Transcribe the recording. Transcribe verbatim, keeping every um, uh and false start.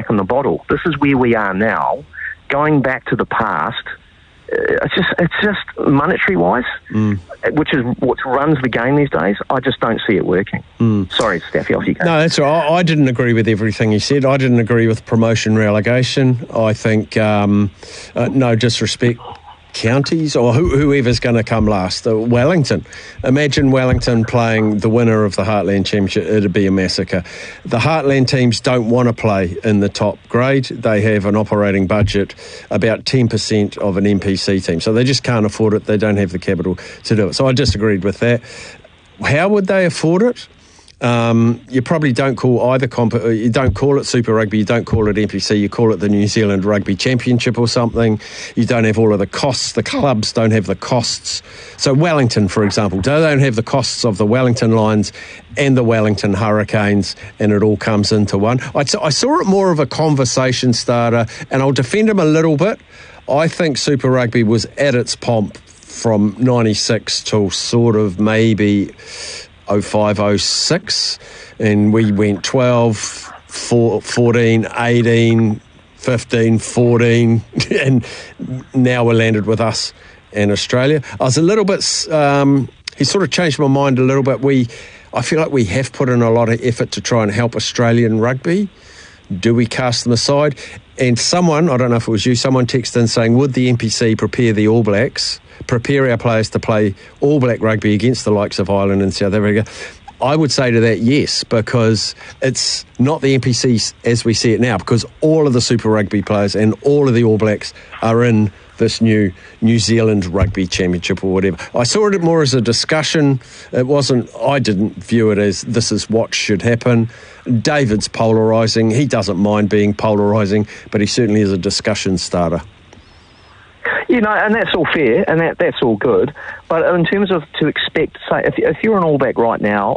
in the bottle. This is where we are now, going back to the past. It's just, it's just monetary-wise, mm. which is what runs the game these days. I just don't see it working. Mm. Sorry, Staffy, off you go. No, that's all right. I, I didn't agree with everything he said. I didn't agree with promotion relegation. I think, um, uh, no disrespect, counties or who, whoever's going to come last. Uh, Wellington. Imagine Wellington playing the winner of the Heartland Championship. It'd be a massacre. The Heartland teams don't want to play in the top grade. They have an operating budget about ten percent of an N P C team. So they just can't afford it. They don't have the capital to do it. So I disagreed with that. How would they afford it? Um, you probably don't call either comp. You don't call it Super Rugby. You don't call it N P C. You call it the New Zealand Rugby Championship or something. You don't have all of the costs. The clubs don't have the costs. So Wellington, for example, they don't have the costs of the Wellington Lions and the Wellington Hurricanes, and it all comes into one. I, I saw it more of a conversation starter, and I'll defend him a little bit. I think Super Rugby was at its pomp from ninety-six till sort of maybe oh five, oh six, and we went twelve, fourteen, eighteen, fifteen, fourteen, and now we're landed with us in Australia. I was a little bit, um, he sort of changed my mind a little bit. We, I feel like we have put in a lot of effort to try and help Australian rugby. Do we cast them aside? And someone, I don't know if it was you, someone texted in saying, would the N P C prepare the All Blacks, prepare our players to play All Black rugby against the likes of Ireland and South Africa? I would say to that, yes, because it's not the N P C as we see it now, because all of the Super Rugby players and all of the All Blacks are in this new New Zealand Rugby Championship or whatever. I saw it more as a discussion. It wasn't, I didn't view it as this is what should happen. David's polarising. He doesn't mind being polarising, but he certainly is a discussion starter. You know, and that's all fair, and that, that's all good. But in terms of to expect, say, if, if you're an All Black right now,